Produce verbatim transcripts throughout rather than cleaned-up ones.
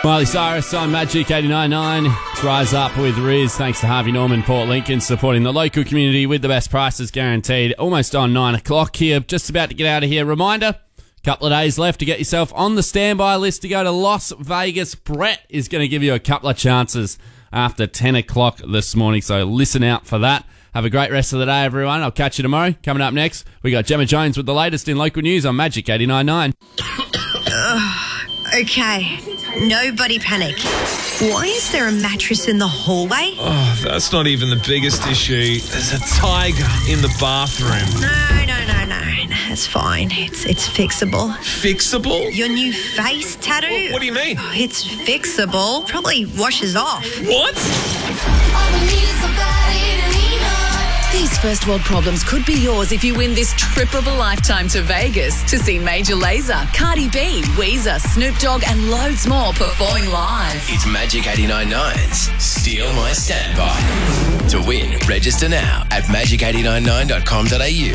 Miley Cyrus on Magic eighty-nine point nine. It's Rise Up with Riz. Thanks to Harvey Norman, Port Lincoln, supporting the local community with the best prices guaranteed. Almost on nine o'clock here. Just about to get out of here. Reminder, a couple of days left to get yourself on the standby list to go to Las Vegas. Brett is going to give you a couple of chances after ten o'clock this morning, so listen out for that. Have a great rest of the day, everyone. I'll catch you tomorrow. Coming up next, we got Gemma Jones with the latest in local news on Magic eighty-nine point nine. Okay, nobody panic. Why is there a mattress in the hallway? Oh, that's not even the biggest issue. There's a tiger in the bathroom. No, no, no, no. It's fine. It's it's fixable. Fixable? Your new face tattoo? What do you mean? Oh, it's fixable. Probably washes off. What? These first world problems could be yours if you win this trip of a lifetime to Vegas to see Major Lazer, Cardi B, Weezer, Snoop Dogg and loads more performing live. It's Magic eighty-nine point nine's Steal My Standby. To win, register now at magic eight nine nine dot com dot a u.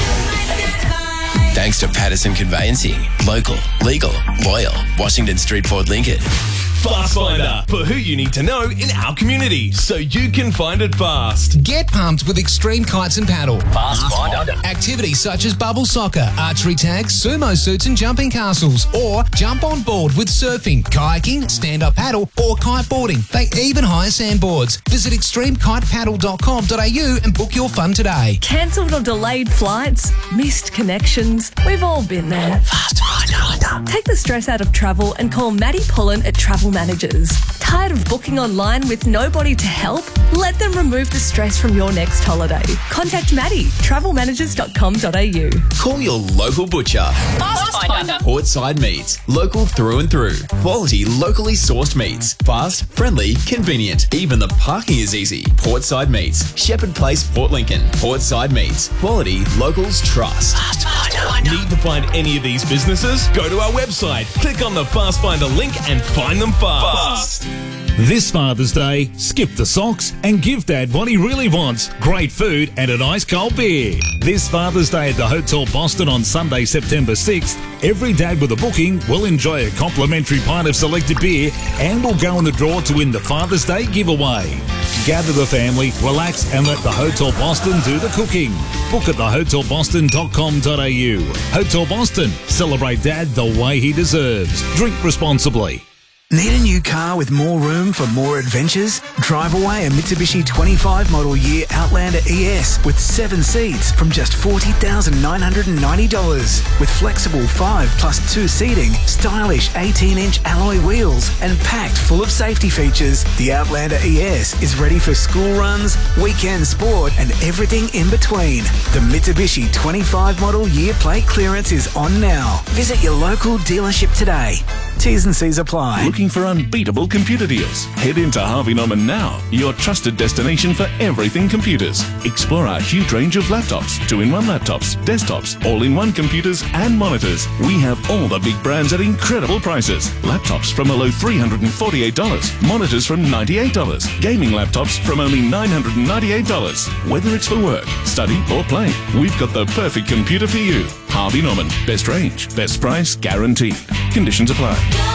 Thanks to Patterson Conveyancing. Local, legal, loyal. Washington Street, Port Lincoln. Fast Finder, for who you need to know in our community, so you can find it fast. Get pumped with Extreme Kites and Paddle. Fast Finder. Activities such as bubble soccer, archery tags, sumo suits and jumping castles. Or jump on board with surfing, kayaking, stand-up paddle or kiteboarding. They even hire sandboards. Visit extreme kite paddle dot com dot a u and book your fun today. Cancelled or delayed flights, missed connections. We've all been there. Fast Finder. Take the stress out of travel and call Maddie Pullen at Travel Managers. Tired of booking online with nobody to help? Let them remove the stress from your next holiday. Contact Maddie, travel managers dot com dot a u. Call your local butcher. Fast Finder. Portside Meats. Local through and through. Quality, locally sourced meats. Fast, friendly, convenient. Even the parking is easy. Portside Meats. Shepherd Place, Port Lincoln. Portside Meats. Quality, locals trust. Fast Finder. Need to find any of these businesses? Go to our website, click on the Fast Finder link and find them fast. This Father's Day, skip the socks and give Dad what he really wants, great food and an ice cold beer. This Father's Day at the Hotel Boston on Sunday, September sixth, every dad with a booking will enjoy a complimentary pint of selected beer and will go in the draw to win the Father's Day giveaway. Gather the family, relax and let the Hotel Boston do the cooking. Book at the hotel boston dot com dot a u. Hotel Boston, celebrate Dad the way he deserves. Drink responsibly. Need a new car with more room for more adventures? Drive away a Mitsubishi twenty-five model year Outlander E S with seven seats from just forty thousand nine hundred ninety dollars. With flexible five plus two seating, stylish eighteen inch alloy wheels and packed full of safety features, the Outlander E S is ready for school runs, weekend sport and everything in between. The Mitsubishi twenty-five model year plate clearance is on now. Visit your local dealership today. T's and C's apply. Looking for unbeatable computer deals? Head into Harvey Norman now, your trusted destination for everything computers. Explore our huge range of laptops, two-in-one laptops, desktops, all-in-one computers and monitors. We have all the big brands at incredible prices. Laptops from a low three hundred forty-eight dollars, monitors from ninety-eight dollars, gaming laptops from only nine hundred ninety-eight dollars. Whether it's for work, study or play, we've got the perfect computer for you. Harvey Norman, best range, best price, guaranteed. Conditions apply.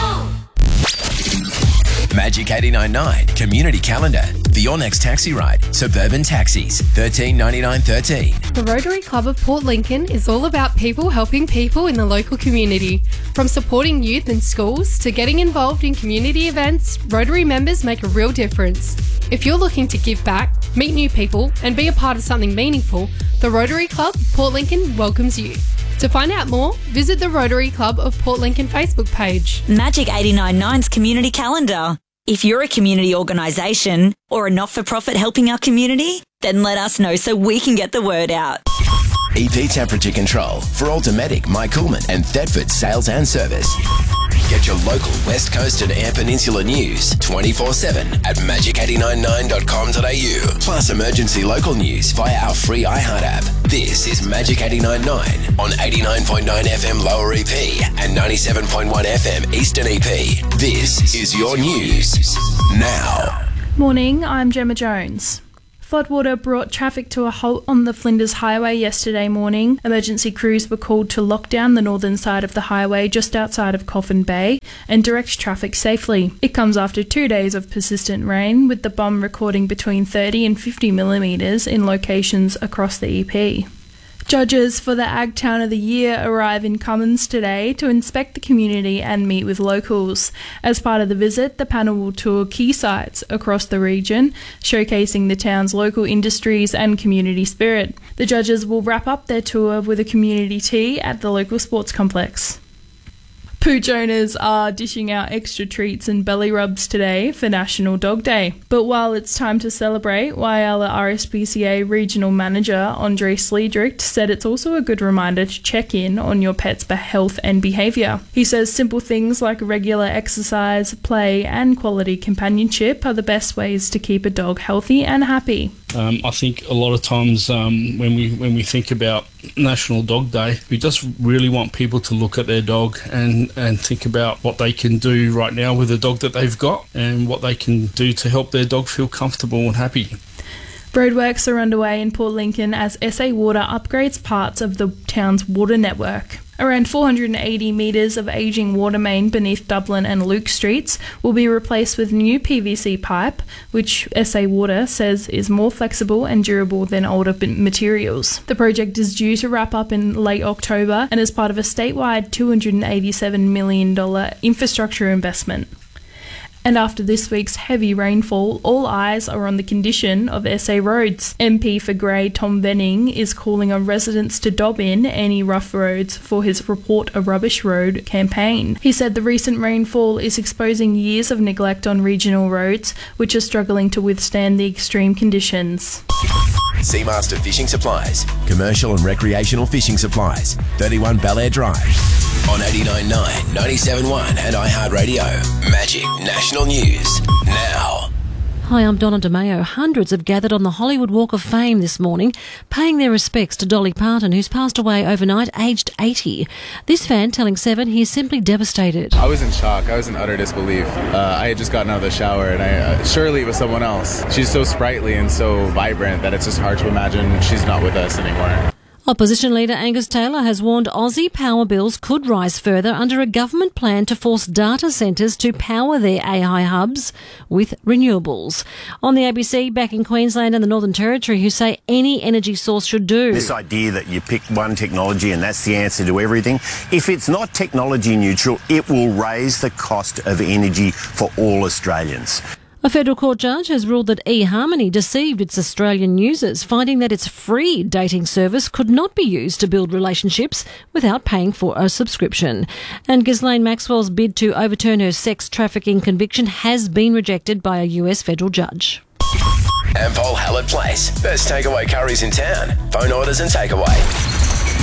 Magic eighty-nine point nine Community Calendar. For your next taxi ride, Suburban Taxis, thirteen ninety-nine thirteen. The Rotary Club of Port Lincoln is all about people helping people in the local community. From supporting youth and schools to getting involved in community events, Rotary members make a real difference. If you're looking to give back, meet new people and be a part of something meaningful, the Rotary Club of Port Lincoln welcomes you. To find out more, visit the Rotary Club of Port Lincoln Facebook page. Magic eighty-nine point nine's Community Calendar. If you're a community organisation or a not-for-profit helping our community, then let us know so we can get the word out. E P Temperature Control for Automatic, Mike Coolman and Thetford Sales and Service. Get your local West Coast and Air Peninsula news twenty-four seven at magic eight nine nine dot com dot a u. Plus emergency local news via our free iHeart app. This is Magic eighty-nine point nine on eighty-nine point nine F M Lower E P and ninety-seven point one F M Eastern E P. This is your news now. Morning, I'm Gemma Jones. Floodwater brought traffic to a halt on the Flinders Highway yesterday morning. Emergency crews were called to lock down the northern side of the highway just outside of Coffin Bay and direct traffic safely. It comes after two days of persistent rain, with the B O M recording between thirty and fifty millimetres in locations across the E P. Judges for the Ag Town of the Year arrive in Cummins today to inspect the community and meet with locals. As part of the visit, the panel will tour key sites across the region, showcasing the town's local industries and community spirit. The judges will wrap up their tour with a community tea at the local sports complex. Pooch owners are dishing out extra treats and belly rubs today for National Dog Day. But while it's time to celebrate, Whyalla R S P C A Regional Manager Andre Sliedrecht said it's also a good reminder to check in on your pet's health and behaviour. He says simple things like regular exercise, play and quality companionship are the best ways to keep a dog healthy and happy. Um, I think a lot of times um, when we when we think about National Dog Day, we just really want people to look at their dog and, and think about what they can do right now with the dog that they've got and what they can do to help their dog feel comfortable and happy. Roadworks are underway in Port Lincoln as S A Water upgrades parts of the town's water network. Around four hundred eighty metres of ageing water main beneath Dublin and Luke Streets will be replaced with new P V C pipe, which S A Water says is more flexible and durable than older materials. The project is due to wrap up in late October and is part of a statewide two hundred eighty-seven million dollars infrastructure investment. And after this week's heavy rainfall, all eyes are on the condition of S A roads. M P for Grey Tom Venning is calling on residents to dob in any rough roads for his Report a Rubbish Road campaign. He said the recent rainfall is exposing years of neglect on regional roads, which are struggling to withstand the extreme conditions. Seamaster Fishing Supplies, commercial and recreational fishing supplies, thirty-one Bel Air Drive. On eighty-nine point nine, ninety-seven point one and iHeartRadio. Magic National News now. Hi, I'm Donna DeMeo. Hundreds have gathered on the Hollywood Walk of Fame this morning, paying their respects to Dolly Parton, who's passed away overnight, aged eighty. This fan telling Seven he is simply devastated. I was in shock. I was in utter disbelief. Uh, I had just gotten out of the shower, and I uh, surely it was someone else. She's so sprightly and so vibrant that it's just hard to imagine she's not with us anymore. Opposition leader Angus Taylor has warned Aussie power bills could rise further under a government plan to force data centres to power their A I hubs with renewables. On the A B C, back in Queensland and the Northern Territory, who say any energy source should do. This idea that you pick one technology and that's the answer to everything, if it's not technology neutral, it will raise the cost of energy for all Australians. A federal court judge has ruled that eHarmony deceived its Australian users, finding that its free dating service could not be used to build relationships without paying for a subscription. And Ghislaine Maxwell's bid to overturn her sex trafficking conviction has been rejected by a U S federal judge. Ampol Hallett Place. Best takeaway curries in town. Phone orders and takeaway.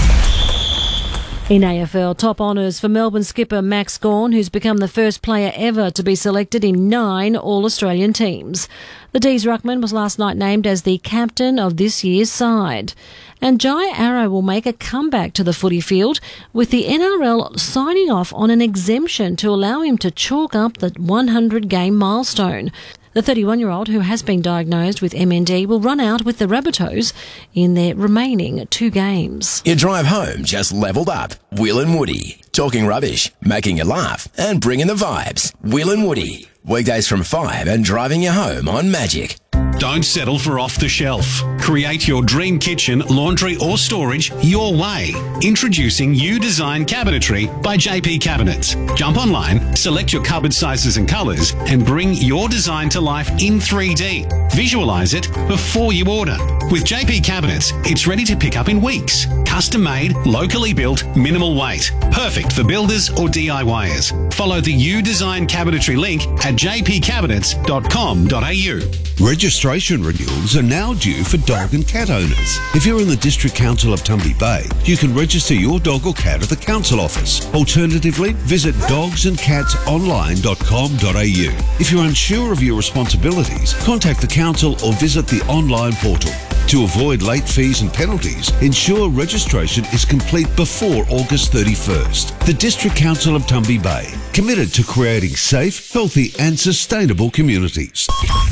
In A F L, top honours for Melbourne skipper Max Gawn, who's become the first player ever to be selected in nine All-Australian teams. The D's ruckman was last night named as the captain of this year's side. And Jai Arrow will make a comeback to the footy field, with the N R L signing off on an exemption to allow him to chalk up the one hundred game milestone. The thirty-one-year-old, who has been diagnosed with M N D, will run out with the Rabbitohs in their remaining two games. Your drive home just levelled up. Will and Woody. Talking rubbish, making you laugh, and bringing the vibes. Will and Woody. Weekdays from five and driving you home on Magic. Don't settle for off the shelf. Create your dream kitchen, laundry or storage your way. Introducing U Design Cabinetry by J P Cabinets. Jump online, select your cupboard sizes and colours and bring your design to life in three D. Visualise it before you order. With J P Cabinets, it's ready to pick up in weeks. Custom made, locally built, minimal weight. Perfect for builders or D I Y ers. Follow the U Design Cabinetry link at j p cabinets dot com dot a u. Registration renewals are now due for dog and cat owners. If you're in the District Council of Tumby Bay, you can register your dog or cat at the council office. Alternatively, visit dogs and cats online dot com dot a u. If you're unsure of your responsibilities, contact the council or visit the online portal. To avoid late fees and penalties, ensure registration is complete before August thirty-first. The District Council of Tumby Bay, committed to creating safe, healthy and sustainable communities.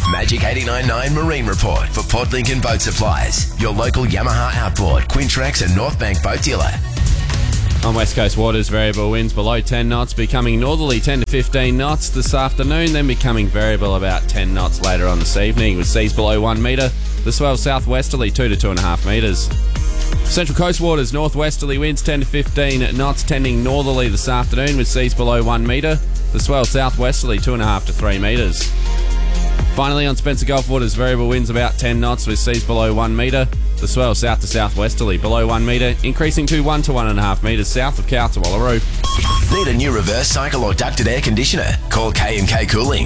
Magic eighty-nine point nine Marine Report for Port Lincoln Boat Supplies. Your local Yamaha Outboard, Quintrex and North Bank boat dealer. On West Coast waters, variable winds below ten knots, becoming northerly ten to fifteen knots this afternoon, then becoming variable about ten knots later on this evening, with seas below one metre. The swell southwesterly two to two point five metres. Central Coast waters, northwesterly winds ten to fifteen knots, tending northerly this afternoon, with seas below one metre. The swell southwesterly two point five to three metres. Finally, on Spencer Gulf waters, variable winds about ten knots, with seas below one metre. The swell south to southwesterly below one metre, increasing to one to one point five metres south of Cow to Wallaroo. Need a new reverse cycle or ducted air conditioner? Call K and K Cooling.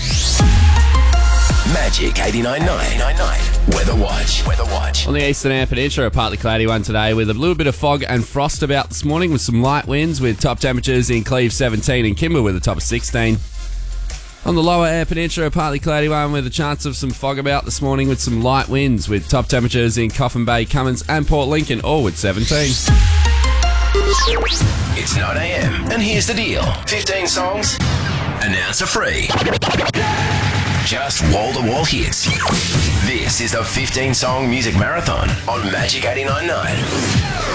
Magic eighty-nine point nine Weather Watch. Weather Watch. On the eastern Eyre Peninsula, a partly cloudy one today with a little bit of fog and frost about this morning, with some light winds, with top temperatures in Cleve seventeen and Kimber with a top of sixteen. On the lower Eyre Peninsula, a partly cloudy one with a chance of some fog about this morning, with some light winds, with top temperatures in Coffin Bay, Cummins and Port Lincoln, all with seventeen. It's nine a.m. and here's the deal. fifteen songs, announcer free. Just wall-to-wall hits. This is the fifteen song music marathon on Magic eighty-nine point nine.